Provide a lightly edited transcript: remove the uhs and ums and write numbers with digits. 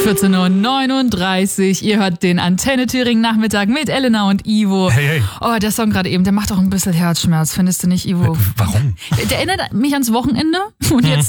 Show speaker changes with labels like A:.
A: 14:39 Uhr. Ihr hört den Antenne Thüringen Nachmittag mit Elena und Ivo.
B: Hey.
A: Oh, der Song gerade eben, der macht auch ein bisschen Herzschmerz, findest du nicht, Ivo?
B: Warum?
A: Der erinnert mich ans Wochenende und jetzt